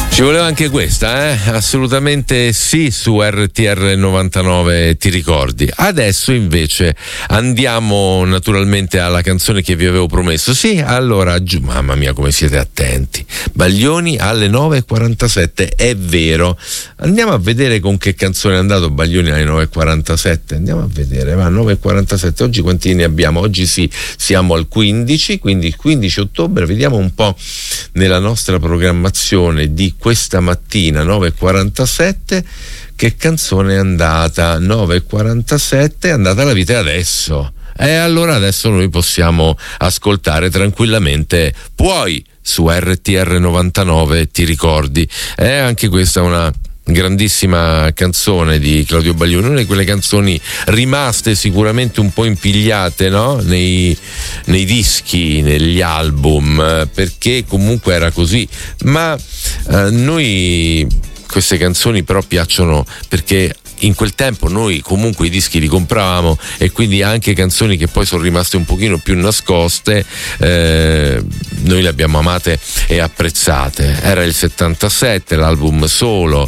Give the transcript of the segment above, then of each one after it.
Ci voleva anche questa, assolutamente sì, su RTR 99 ti ricordi. Adesso invece andiamo naturalmente alla canzone che vi avevo promesso. Sì, allora, mamma mia come siete attenti. Baglioni alle 9.47, è vero. Andiamo a vedere con che canzone è andato Baglioni alle 9.47. Andiamo a vedere, va, 9.47. Oggi quanti ne abbiamo? Oggi sì, siamo al 15, quindi il 15 ottobre. Vediamo un po' nella nostra programmazione di questa mattina 9.47 che canzone è andata. 9.47 è andata La vita è adesso, e allora adesso noi possiamo ascoltare tranquillamente Puoi su RTR 99 ti ricordi. È anche questa una grandissima canzone di Claudio Baglioni, una di quelle canzoni rimaste sicuramente un po' impigliate, no? nei dischi, negli album, perché comunque era così, ma noi queste canzoni però piacciono perché in quel tempo noi comunque i dischi li compravamo, e quindi anche canzoni che poi sono rimaste un pochino più nascoste noi le abbiamo amate e apprezzate. Era il 77, l'album Solo,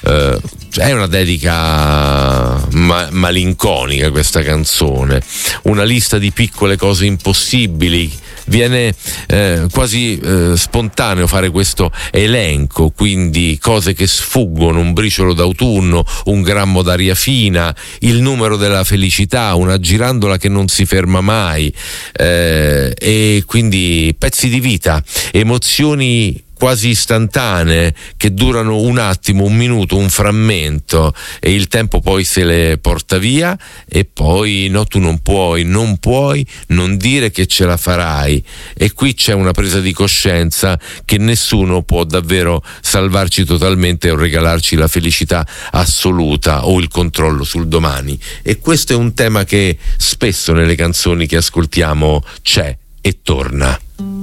è una dedica malinconica questa canzone, una lista di piccole cose impossibili. Viene quasi spontaneo fare questo elenco, quindi cose che sfuggono, un briciolo d'autunno, un grammo d'aria fina, il numero della felicità, una girandola che non si ferma mai, e quindi pezzi di vita, emozioni quasi istantanee che durano un attimo, un minuto, un frammento, e il tempo poi se le porta via, e poi no, tu non puoi non dire che ce la farai, e qui c'è una presa di coscienza che nessuno può davvero salvarci totalmente o regalarci la felicità assoluta o il controllo sul domani, e questo è un tema che spesso nelle canzoni che ascoltiamo c'è e torna.